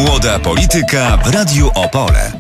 Młoda Polityka w Radiu Opole.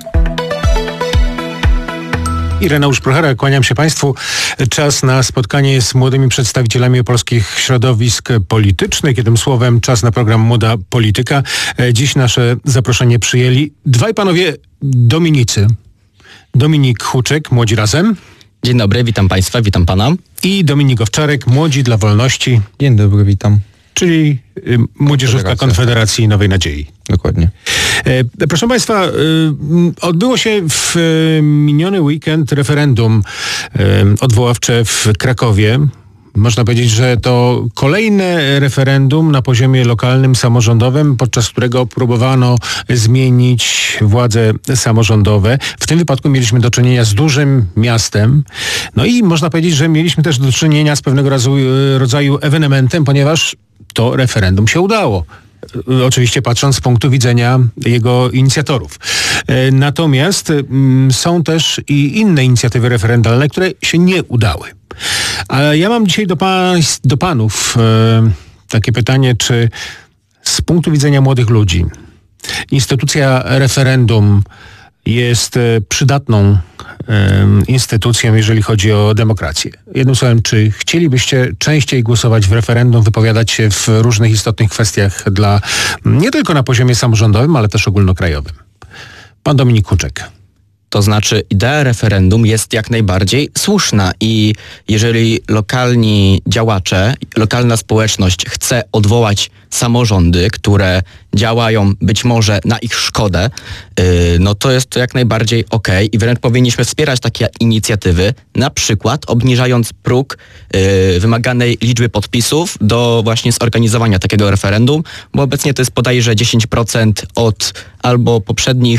Ireneusz Prochara, kłaniam się Państwu. Czas na spotkanie z młodymi przedstawicielami polskich środowisk politycznych. Jednym słowem, czas na program Młoda Polityka. Dziś nasze zaproszenie przyjęli dwaj panowie Dominicy. Dominik Huczek, Młodzi Razem. Dzień dobry, witam Państwa, witam Pana. I Dominik Owczarek, Młodzi dla Wolności. Dzień dobry, witam. Czyli Młodzieżówka Konfederacji Nowej Nadziei. Dokładnie. Proszę Państwa, odbyło się w miniony weekend referendum odwoławcze w Krakowie. Można powiedzieć, że to kolejne referendum na poziomie lokalnym, samorządowym, podczas którego próbowano zmienić władze samorządowe. W tym wypadku mieliśmy do czynienia z dużym miastem. No i można powiedzieć, że mieliśmy też do czynienia z pewnego rodzaju ewenementem, ponieważ to referendum się udało. Oczywiście patrząc z punktu widzenia jego inicjatorów. Natomiast są też i inne inicjatywy referendalne, które się nie udały. Ale ja mam dzisiaj do panów takie pytanie, czy z punktu widzenia młodych ludzi instytucja referendum jest przydatną instytucją, jeżeli chodzi o demokrację. Jednym słowem, czy chcielibyście częściej głosować w referendum, wypowiadać się w różnych istotnych kwestiach nie tylko na poziomie samorządowym, ale też ogólnokrajowym? Pan Dominik Huczek. To znaczy idea referendum jest jak najbardziej słuszna i jeżeli lokalni działacze, lokalna społeczność chce odwołać samorządy, które działają być może na ich szkodę, no to jest to jak najbardziej okej i wręcz powinniśmy wspierać takie inicjatywy, na przykład obniżając próg wymaganej liczby podpisów do właśnie zorganizowania takiego referendum, bo obecnie to jest bodajże 10% od albo poprzedniej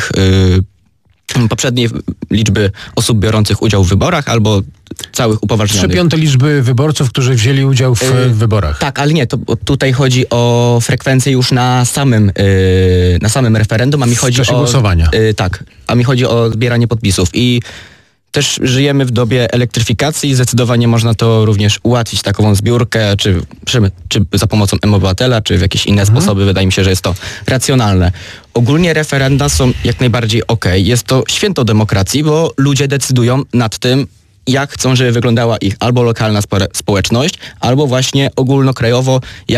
liczby osób biorących udział w wyborach, albo całych upoważnionych. 3/5 liczby wyborców, którzy wzięli udział w wyborach. Tak, ale nie, to tutaj chodzi o frekwencję już na samym referendum, a mi chodzi o głosowania. Tak, a mi chodzi o zbieranie podpisów i też żyjemy w dobie elektryfikacji i zdecydowanie można to również ułatwić, takową zbiórkę, czy za pomocą mObywatela, czy w jakieś inne sposoby. Wydaje mi się, że jest to racjonalne. Ogólnie referenda są jak najbardziej okej. Jest to święto demokracji, bo ludzie decydują nad tym, jak chcą, żeby wyglądała ich albo lokalna społeczność, albo właśnie ogólnokrajowo,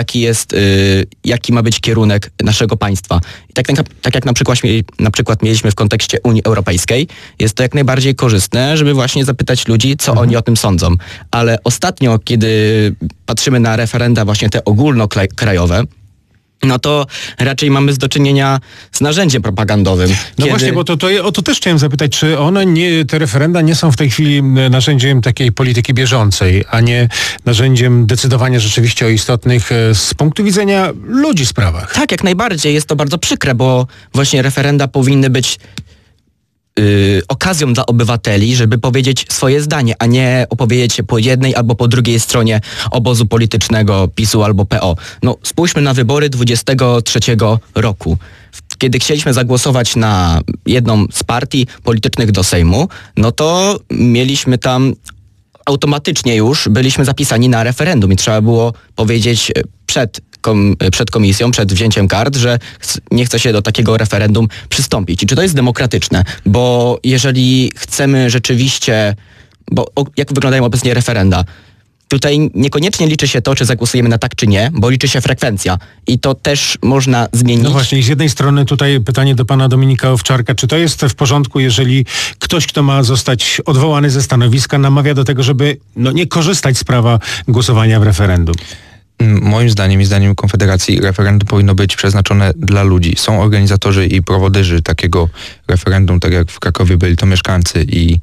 jaki ma być kierunek naszego państwa. I tak jak na przykład mieliśmy w kontekście Unii Europejskiej, jest to jak najbardziej korzystne, żeby właśnie zapytać ludzi, co oni o tym sądzą. Ale ostatnio, kiedy patrzymy na referenda właśnie te ogólnokrajowe, no to raczej mamy do czynienia z narzędziem propagandowym. No właśnie, bo o to też chciałem zapytać, czy te referenda nie są w tej chwili narzędziem takiej polityki bieżącej, a nie narzędziem decydowania rzeczywiście o istotnych z punktu widzenia ludzi sprawach? Tak, jak najbardziej. Jest to bardzo przykre, bo właśnie referenda powinny być okazją dla obywateli, żeby powiedzieć swoje zdanie, a nie opowiedzieć się po jednej albo po drugiej stronie obozu politycznego PiS-u albo PO. No spójrzmy na wybory 23 roku. Kiedy chcieliśmy zagłosować na jedną z partii politycznych do Sejmu, no to mieliśmy tam automatycznie już byliśmy zapisani na referendum i trzeba było powiedzieć przed komisją, przed wzięciem kart, że nie chce się do takiego referendum przystąpić. I czy to jest demokratyczne? Bo jeżeli chcemy rzeczywiście, jak wyglądają obecnie referenda? Tutaj niekoniecznie liczy się to, czy zagłosujemy na tak, czy nie, bo liczy się frekwencja. I to też można zmienić. No właśnie, z jednej strony tutaj pytanie do pana Dominika Owczarka. Czy to jest w porządku, jeżeli ktoś, kto ma zostać odwołany ze stanowiska, namawia do tego, żeby nie korzystać z prawa głosowania w referendum? Moim zdaniem i zdaniem Konfederacji referendum powinno być przeznaczone dla ludzi. Są organizatorzy i prowoderzy takiego referendum, tak jak w Krakowie byli to mieszkańcy i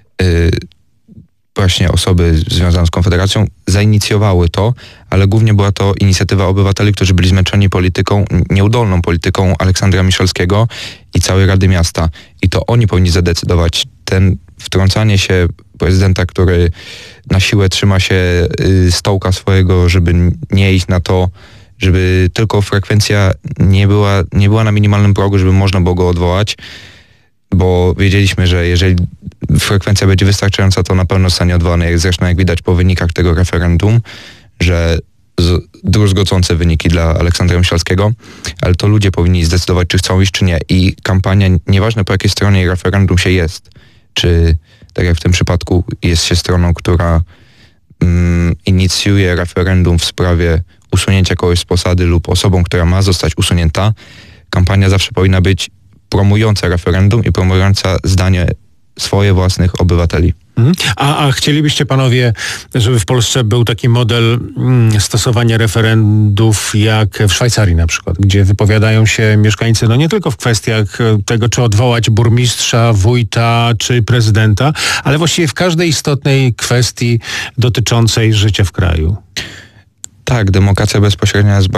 właśnie osoby związane z Konfederacją zainicjowały to, ale głównie była to inicjatywa obywateli, którzy byli zmęczeni polityką, nieudolną polityką Aleksandra Miszalskiego i całej Rady Miasta. I to oni powinni zadecydować. Wtrącanie się prezydenta, który na siłę trzyma się stołka swojego, żeby nie iść na to, żeby tylko frekwencja nie była na minimalnym progu, żeby można było go odwołać, bo wiedzieliśmy, że jeżeli frekwencja będzie wystarczająca, to na pewno zostanie odwołany. Zresztą jak widać po wynikach tego referendum, że druzgocące wyniki dla Aleksandra Miszalskiego, ale to ludzie powinni zdecydować, czy chcą iść, czy nie. I kampania, nieważne po jakiej stronie referendum się jest, czy tak jak w tym przypadku jest się stroną, która inicjuje referendum w sprawie usunięcia kogoś z posady lub osobą, która ma zostać usunięta, kampania zawsze powinna być promująca referendum i promująca zdanie swoje własnych obywateli. A chcielibyście panowie, żeby w Polsce był taki model stosowania referendów jak w Szwajcarii na przykład, gdzie wypowiadają się mieszkańcy no nie tylko w kwestiach tego, czy odwołać burmistrza, wójta czy prezydenta, ale właściwie w każdej istotnej kwestii dotyczącej życia w kraju. Tak, demokracja bezpośrednia jest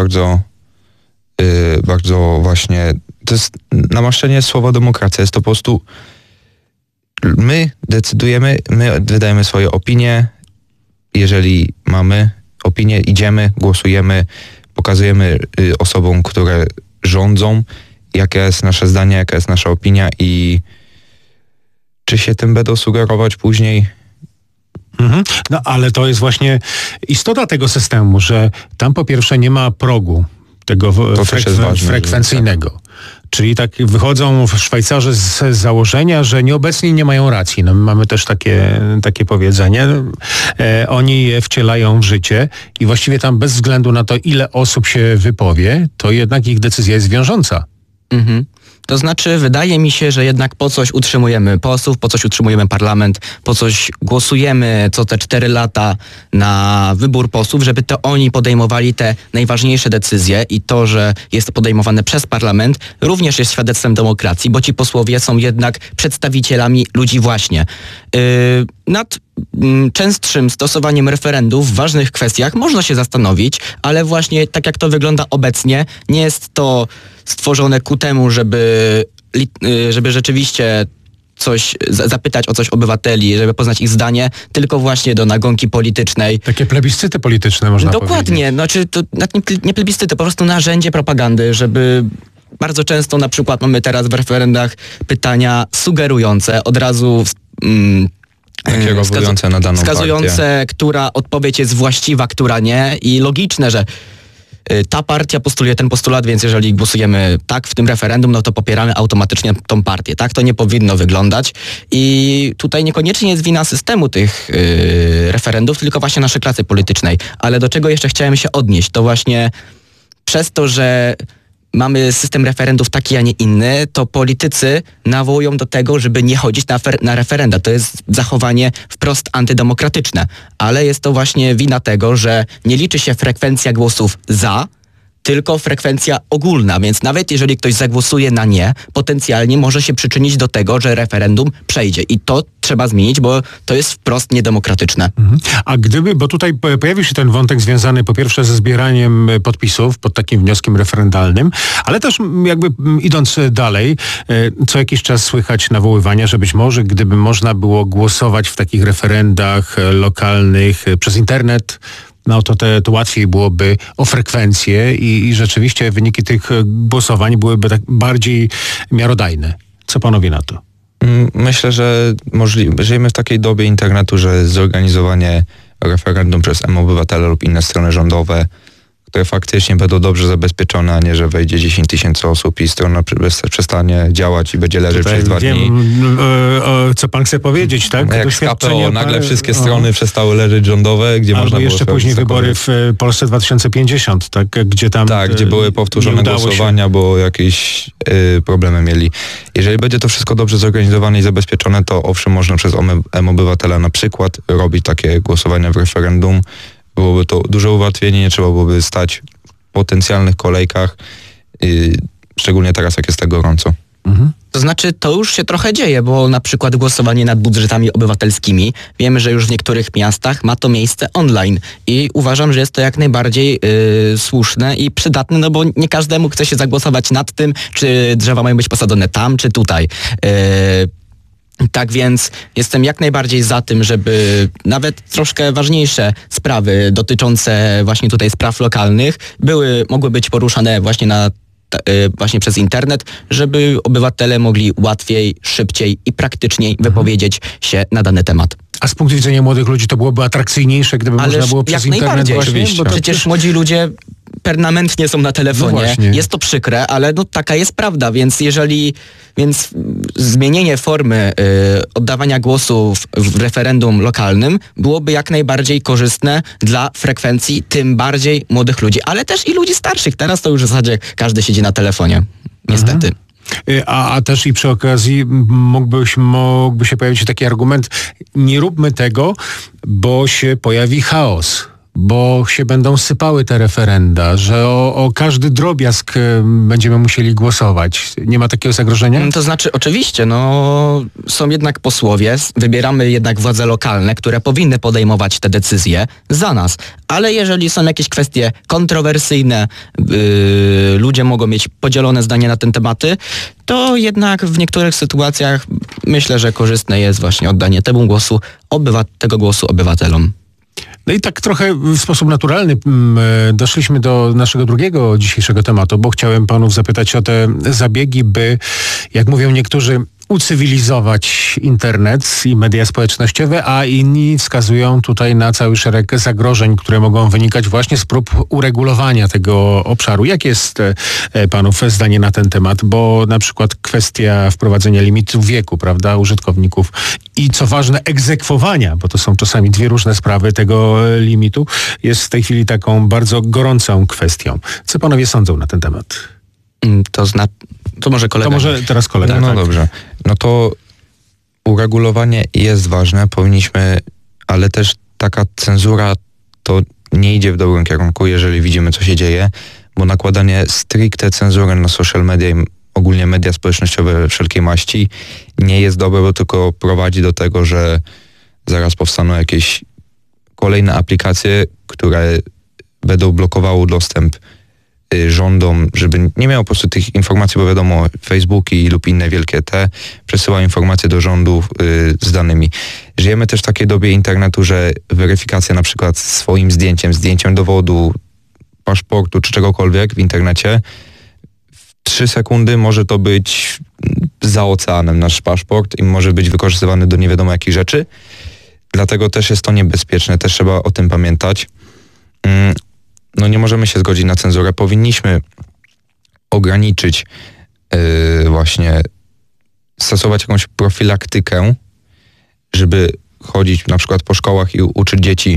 bardzo właśnie, to jest namaszczenie słowa demokracja, jest to po prostu my decydujemy, my wydajemy swoje opinie, jeżeli mamy opinię, idziemy, głosujemy, pokazujemy osobom, które rządzą, jakie jest nasze zdanie, jaka jest nasza opinia i czy się tym będą sugerować później. No ale to jest właśnie istota tego systemu, że tam po pierwsze nie ma progu tego frekwencyjnego. Czyli tak wychodzą Szwajcarzy z założenia, że nieobecni nie mają racji. No, my mamy też takie powiedzenie. Oni je wcielają w życie i właściwie tam bez względu na to, ile osób się wypowie, to jednak ich decyzja jest wiążąca. To znaczy, wydaje mi się, że jednak po coś utrzymujemy posłów, po coś utrzymujemy parlament, po coś głosujemy co te 4 lata na wybór posłów, żeby to oni podejmowali te najważniejsze decyzje i to, że jest to podejmowane przez parlament, również jest świadectwem demokracji, bo ci posłowie są jednak przedstawicielami ludzi właśnie. Nad częstszym stosowaniem referendów w ważnych kwestiach można się zastanowić, ale właśnie tak jak to wygląda obecnie, nie jest to stworzone ku temu, żeby rzeczywiście coś zapytać o coś obywateli, żeby poznać ich zdanie, tylko właśnie do nagonki politycznej. Takie plebiscyty polityczne można powiedzieć. Dokładnie, znaczy to nie plebiscyty, po prostu narzędzie propagandy, żeby bardzo często na przykład mamy teraz w referendach pytania sugerujące, od razu kierujące na daną wskazujące, partię. która odpowiedź jest właściwa, która nie i logiczne, że ta partia postuluje ten postulat, więc jeżeli głosujemy tak w tym referendum, no to popieramy automatycznie tą partię. Tak to nie powinno wyglądać i tutaj niekoniecznie jest wina systemu tych referendów, tylko właśnie naszej klasy politycznej. Ale do czego jeszcze chciałem się odnieść, to właśnie przez to, że mamy system referendów taki, a nie inny, to politycy nawołują do tego, żeby nie chodzić na referenda. To jest zachowanie wprost antydemokratyczne. Ale jest to właśnie wina tego, że nie liczy się frekwencja głosów za, tylko frekwencja ogólna, więc nawet jeżeli ktoś zagłosuje na nie, potencjalnie może się przyczynić do tego, że referendum przejdzie. I to trzeba zmienić, bo to jest wprost niedemokratyczne. A bo tutaj pojawił się ten wątek związany po pierwsze ze zbieraniem podpisów pod takim wnioskiem referendalnym, ale też jakby idąc dalej, co jakiś czas słychać nawoływania, że być może gdyby można było głosować w takich referendach lokalnych przez internet, no to łatwiej byłoby o frekwencję i rzeczywiście wyniki tych głosowań byłyby tak bardziej miarodajne. Co panowie na to? Myślę, że żyjemy w takiej dobie internetu, że zorganizowanie referendum przez mObywatele lub inne strony rządowe, które faktycznie będą dobrze zabezpieczone, a nie, że wejdzie 10 000 osób i strona przestanie działać i będzie leżeć przez 2 dni. Co pan chce powiedzieć, tak? Jak z KPO, nagle wszystkie strony przestały leżeć rządowe, gdzie albo można było jeszcze później wybory w Polsce 2050, tak? Gdzie tam gdzie były powtórzone głosowania, bo jakieś problemy mieli. Jeżeli będzie to wszystko dobrze zorganizowane i zabezpieczone, to owszem, można przez mObywatela na przykład robić takie głosowania w referendum. Byłoby to duże ułatwienie, nie trzeba byłoby stać w potencjalnych kolejkach, szczególnie teraz, jak jest tak gorąco. To znaczy, to już się trochę dzieje, bo na przykład głosowanie nad budżetami obywatelskimi, wiemy, że już w niektórych miastach ma to miejsce online i uważam, że jest to jak najbardziej słuszne i przydatne, no bo nie każdemu chce się zagłosować nad tym, czy drzewa mają być posadzone tam, czy tutaj. Tak więc jestem jak najbardziej za tym, żeby nawet troszkę ważniejsze sprawy dotyczące właśnie tutaj spraw lokalnych mogły być poruszane właśnie przez internet, żeby obywatele mogli łatwiej, szybciej i praktyczniej wypowiedzieć się na dany temat. A z punktu widzenia młodych ludzi to byłoby atrakcyjniejsze, gdyby można było przez jak internet najbardziej. właśnie? Bo to Przecież młodzi ludzie permanentnie są na telefonie. No właśnie. Jest to przykre, ale no taka jest prawda, więc zmienienie formy oddawania głosu w referendum lokalnym byłoby jak najbardziej korzystne dla frekwencji, tym bardziej młodych ludzi, ale też i ludzi starszych. Teraz to już w zasadzie każdy siedzi na telefonie. Niestety. A też i przy okazji mógłby się pojawić taki argument, nie róbmy tego, bo się pojawi chaos, bo się będą sypały te referenda, że o każdy drobiazg będziemy musieli głosować. Nie ma takiego zagrożenia? To znaczy oczywiście, są jednak posłowie, wybieramy jednak władze lokalne, które powinny podejmować te decyzje za nas. Ale jeżeli są jakieś kwestie kontrowersyjne, ludzie mogą mieć podzielone zdanie na te tematy, to jednak w niektórych sytuacjach myślę, że korzystne jest właśnie oddanie tego głosu obywatelom. No i tak trochę w sposób naturalny doszliśmy do naszego drugiego dzisiejszego tematu, bo chciałem panów zapytać o te zabiegi, by, jak mówią niektórzy, ucywilizować internet i media społecznościowe, a inni wskazują tutaj na cały szereg zagrożeń, które mogą wynikać właśnie z prób uregulowania tego obszaru. Jakie jest panów zdanie na ten temat? Bo na przykład kwestia wprowadzenia limitu wieku, prawda, użytkowników i co ważne egzekwowania, bo to są czasami dwie różne sprawy tego limitu, jest w tej chwili taką bardzo gorącą kwestią. Co panowie sądzą na ten temat? To może kolega. To może teraz kolega. No tak. dobrze. No to uregulowanie jest ważne, powinniśmy, ale też taka cenzura to nie idzie w dobrym kierunku, jeżeli widzimy, co się dzieje, bo nakładanie stricte cenzury na social media i ogólnie media społecznościowe wszelkiej maści nie jest dobre, bo tylko prowadzi do tego, że zaraz powstaną jakieś kolejne aplikacje, które będą blokowały dostęp rządom, żeby nie miało po prostu tych informacji, bo wiadomo, Facebooki lub inne wielkie przesyłają informacje do rządów z danymi. Żyjemy też w takiej dobie internetu, że weryfikacja na przykład swoim zdjęciem dowodu, paszportu czy czegokolwiek w internecie, w 3 sekundy może to być za oceanem nasz paszport i może być wykorzystywany do nie wiadomo jakich rzeczy. Dlatego też jest to niebezpieczne, też trzeba o tym pamiętać. No nie możemy się zgodzić na cenzurę. Powinniśmy ograniczyć właśnie, stosować jakąś profilaktykę, żeby chodzić na przykład po szkołach i uczyć dzieci,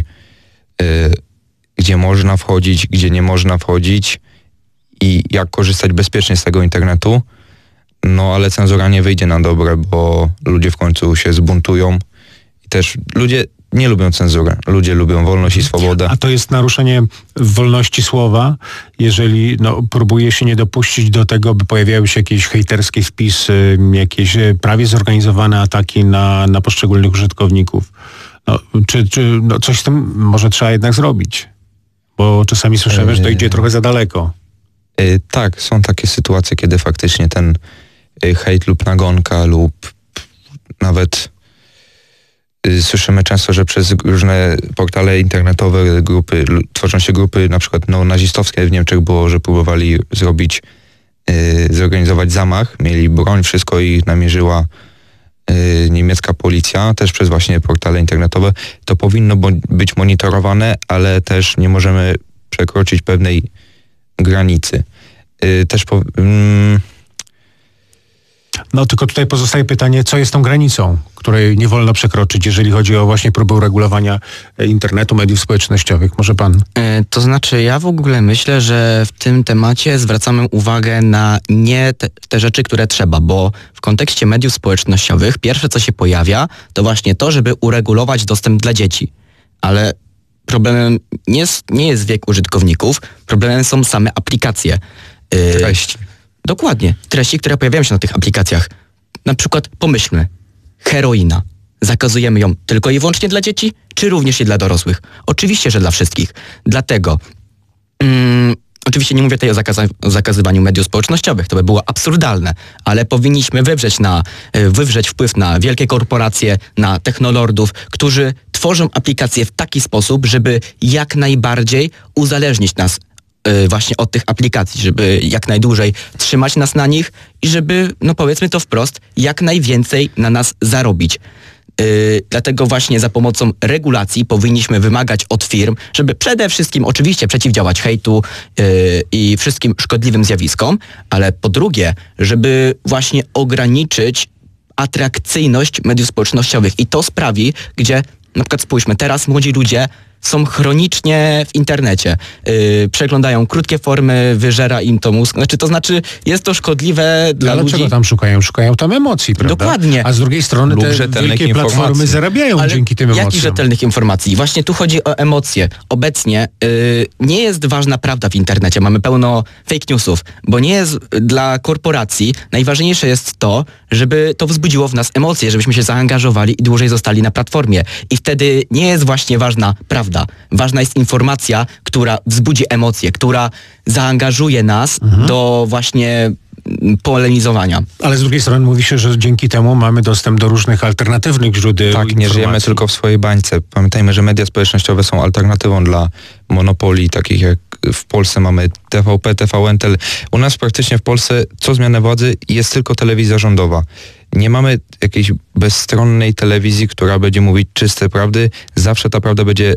gdzie można wchodzić, gdzie nie można wchodzić i jak korzystać bezpiecznie z tego internetu. No ale cenzura nie wyjdzie na dobre, bo ludzie w końcu się zbuntują i też ludzie nie lubią cenzury. Ludzie lubią wolność i swobodę. A to jest naruszenie wolności słowa, jeżeli próbuje się nie dopuścić do tego, by pojawiały się jakieś hejterskie wpisy, jakieś prawie zorganizowane ataki na poszczególnych użytkowników. Czy coś z tym może trzeba jednak zrobić? Bo czasami słyszymy, że to idzie trochę za daleko. Tak, są takie sytuacje, kiedy faktycznie ten hejt lub nagonka lub nawet słyszymy często, że przez różne portale internetowe tworzą się grupy, na przykład nazistowskie w Niemczech było, że próbowali zorganizować zamach, mieli broń, wszystko i namierzyła niemiecka policja, też przez właśnie portale internetowe. To powinno być monitorowane, ale też nie możemy przekroczyć pewnej granicy. Tylko tutaj pozostaje pytanie, co jest tą granicą, której nie wolno przekroczyć, jeżeli chodzi o właśnie próbę uregulowania internetu, mediów społecznościowych. Może pan? To znaczy, ja w ogóle myślę, że w tym temacie zwracamy uwagę na nie te rzeczy, które trzeba, bo w kontekście mediów społecznościowych pierwsze, co się pojawia, to właśnie to, żeby uregulować dostęp dla dzieci. Ale problemem nie jest wiek użytkowników, problemem są same aplikacje. Treści. Dokładnie. Treści, które pojawiają się na tych aplikacjach. Na przykład pomyślmy, heroina. Zakazujemy ją tylko i wyłącznie dla dzieci, czy również i dla dorosłych? Oczywiście, że dla wszystkich. Dlatego, oczywiście nie mówię tutaj o zakazywaniu mediów społecznościowych, to by było absurdalne, ale powinniśmy wywrzeć wpływ na wielkie korporacje, na technolordów, którzy tworzą aplikacje w taki sposób, żeby jak najbardziej uzależnić nas właśnie od tych aplikacji, żeby jak najdłużej trzymać nas na nich i żeby, powiedzmy to wprost, jak najwięcej na nas zarobić. Dlatego właśnie za pomocą regulacji powinniśmy wymagać od firm, żeby przede wszystkim oczywiście przeciwdziałać hejtu i wszystkim szkodliwym zjawiskom, ale po drugie, żeby właśnie ograniczyć atrakcyjność mediów społecznościowych i to sprawi, gdzie na przykład spójrzmy, teraz młodzi ludzie są chronicznie w internecie. Przeglądają krótkie formy, wyżera im to mózg. To znaczy jest to szkodliwe dla ale ludzi. czego tam szukają? Szukają tam emocji, prawda? Dokładnie. A z drugiej strony te wielkie platformy zarabiają ale dzięki tym emocjom. Jakich rzetelnych informacji? Właśnie tu chodzi o emocje. Obecnie nie jest ważna prawda w internecie. Mamy pełno fake newsów, bo nie jest dla korporacji. Najważniejsze jest to, żeby to wzbudziło w nas emocje, żebyśmy się zaangażowali i dłużej zostali na platformie. I wtedy nie jest właśnie ważna prawda. Ważna jest informacja, która wzbudzi emocje, która zaangażuje nas do właśnie polemizowania. Ale z drugiej strony mówi się, że dzięki temu mamy dostęp do różnych alternatywnych źródeł Tak, nie żyjemy tylko w swojej bańce. Pamiętajmy, że media społecznościowe są alternatywą dla monopolii, takich jak w Polsce mamy TVP, TVN. U nas praktycznie w Polsce co zmianę władzy jest tylko telewizja rządowa. Nie mamy jakiejś bezstronnej telewizji, która będzie mówić czyste prawdy. Zawsze ta prawda będzie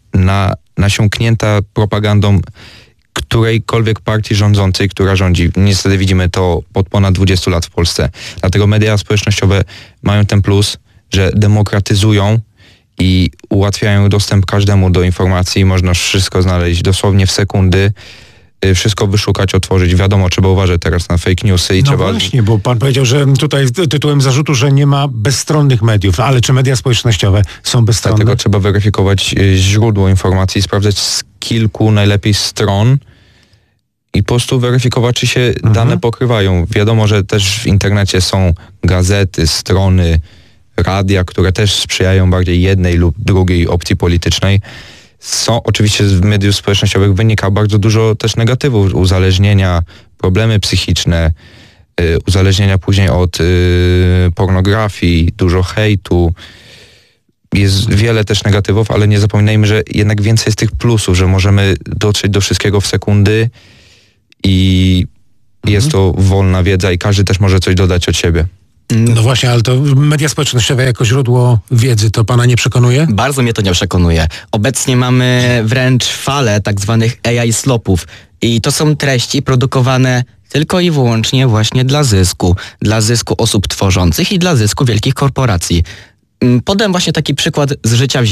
nasiąknięta propagandą którejkolwiek partii rządzącej, która rządzi. Niestety widzimy to od ponad 20 lat w Polsce. Dlatego media społecznościowe mają ten plus, że demokratyzują i ułatwiają dostęp każdemu do informacji. Można wszystko znaleźć dosłownie w sekundy. Wszystko wyszukać, otworzyć. Wiadomo, trzeba uważać teraz na fake newsy i trzeba... właśnie, bo pan powiedział, że tutaj tytułem zarzutu, że nie ma bezstronnych mediów, ale czy media społecznościowe są bezstronne? Dlatego trzeba weryfikować źródło informacji, sprawdzać z kilku najlepiej stron i po prostu weryfikować, czy się dane pokrywają. Wiadomo, że też w internecie są gazety, strony, radia, które też sprzyjają bardziej jednej lub drugiej opcji politycznej. Oczywiście z mediów społecznościowych wynika bardzo dużo też negatywów, uzależnienia, problemy psychiczne, uzależnienia później od pornografii, dużo hejtu. Jest wiele też negatywów, ale nie zapominajmy, że jednak więcej jest tych plusów, że możemy dotrzeć do wszystkiego w sekundy i jest to wolna wiedza i każdy też może coś dodać od siebie. No właśnie, ale to media społecznościowe jako źródło wiedzy, to pana nie przekonuje? Bardzo mnie to nie przekonuje. Obecnie mamy wręcz falę tak zwanych AI slopów i to są treści produkowane tylko i wyłącznie właśnie dla zysku osób tworzących i dla zysku wielkich korporacji. Podam właśnie taki przykład z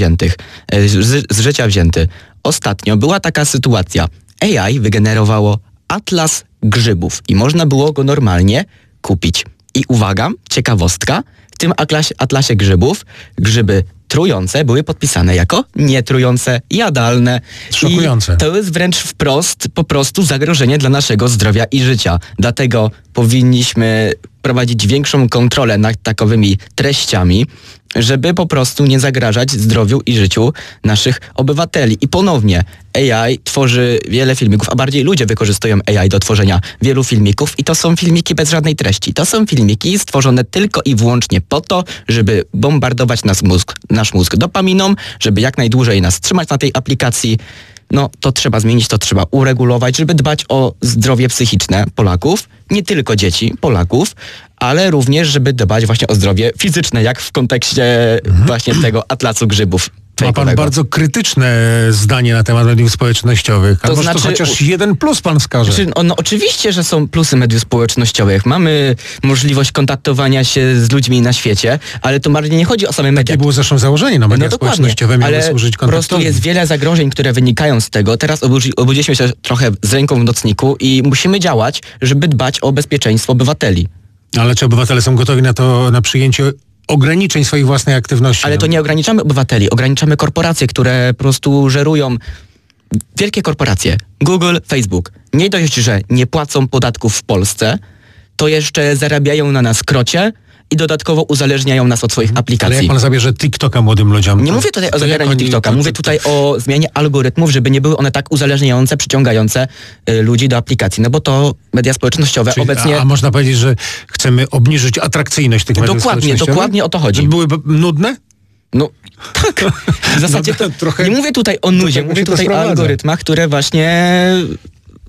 życia wzięty. Ostatnio była taka sytuacja. AI wygenerowało atlas grzybów i można było go normalnie kupić. I uwaga, ciekawostka, w tym atlasie grzybów grzyby trujące były podpisane jako nietrujące, jadalne. Szokujące. I to jest wręcz po prostu zagrożenie dla naszego zdrowia i życia. Dlatego powinniśmy prowadzić większą kontrolę nad takowymi treściami, żeby po prostu nie zagrażać zdrowiu i życiu naszych obywateli. I ponownie AI tworzy wiele filmików, a bardziej ludzie wykorzystują AI do tworzenia wielu filmików i to są filmiki bez żadnej treści. To są filmiki stworzone tylko i wyłącznie po to, żeby bombardować nasz mózg dopaminą, żeby jak najdłużej nas trzymać na tej aplikacji. No to trzeba zmienić, to trzeba uregulować, żeby dbać o zdrowie psychiczne Polaków, nie tylko dzieci Polaków, ale również, żeby dbać właśnie o zdrowie fizyczne, jak w kontekście właśnie tego atlasu grzybów. Ma pan bardzo krytyczne zdanie na temat mediów społecznościowych. A może to chociaż jeden plus pan wskaże? No oczywiście, że są plusy mediów społecznościowych. Mamy możliwość kontaktowania się z ludźmi na świecie, ale to bardziej nie chodzi o same media. Takie było zresztą założenie, media społecznościowe miały służyć kontaktowi. Po prostu jest wiele zagrożeń, które wynikają z tego. Teraz obudziliśmy się trochę z ręką w nocniku i musimy działać, żeby dbać o bezpieczeństwo obywateli. Ale czy obywatele są gotowi na przyjęcie ograniczeń swojej własnej aktywności? Ale to nie ograniczamy obywateli, ograniczamy korporacje, które po prostu żerują. Wielkie korporacje, Google, Facebook, nie dość, że nie płacą podatków w Polsce, to jeszcze zarabiają na nas krocie i dodatkowo uzależniają nas od swoich aplikacji. Ale jak pan zabierze TikToka młodym ludziom? Nie mówię tutaj o zabieraniu TikToka, mówię tutaj o zmianie algorytmów, żeby nie były one tak uzależniające, przyciągające ludzi do aplikacji, no bo to media społecznościowe obecnie... A można powiedzieć, że chcemy obniżyć atrakcyjność tych mediów społecznościowych? Dokładnie o to chodzi. Żeby byłyby nudne? No tak, w zasadzie to, nie mówię tutaj o nudzie, mówię tutaj o algorytmach, które właśnie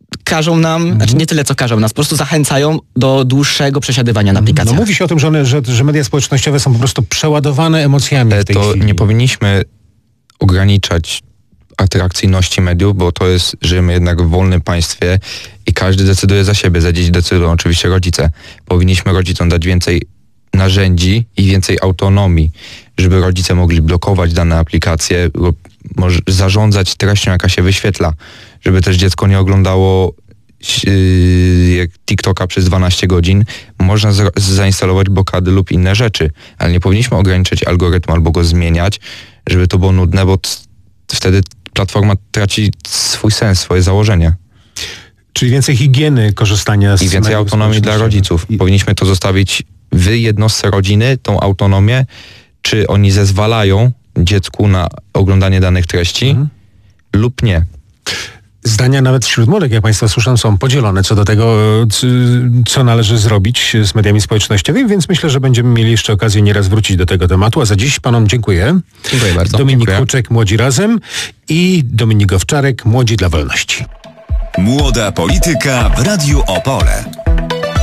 każą nam, znaczy nie tyle co każą nas, po prostu zachęcają do dłuższego przesiadywania na aplikacjach. No mówi się o tym, że media społecznościowe są po prostu przeładowane emocjami w tej To chwili. nie powinniśmy ograniczać atrakcyjności mediów, bo żyjemy jednak w wolnym państwie i każdy decyduje za siebie, za dzieci decydują oczywiście rodzice. Powinniśmy rodzicom dać więcej narzędzi i więcej autonomii, żeby rodzice mogli blokować dane aplikacje lub może zarządzać treścią, jaka się wyświetla, żeby też dziecko nie oglądało TikToka przez 12 godzin. Można zainstalować blokady lub inne rzeczy, ale nie powinniśmy ograniczać algorytmu albo go zmieniać, żeby to było nudne, bo wtedy platforma traci swój sens, swoje założenie. Czyli więcej higieny korzystania z I więcej mediów autonomii dla rodziców. Powinniśmy to zostawić w jednostce rodziny, tą autonomię, czy oni zezwalają dziecku na oglądanie danych treści lub nie. Zdania nawet wśród młodych, jak Państwo słyszą, są podzielone co do tego, co należy zrobić z mediami społecznościowymi, więc myślę, że będziemy mieli jeszcze okazję nieraz wrócić do tego tematu. A za dziś Panom dziękuję. Dziękuję bardzo. Dominik Huczek, Młodzi Razem i Dominik Owczarek, Młodzi dla Wolności. Młoda polityka w Radiu Opole.